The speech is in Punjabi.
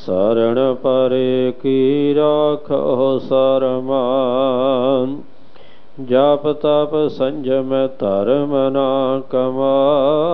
शरण परे की राखो सरमान। जाप तप संयम धर्म ना कमाए,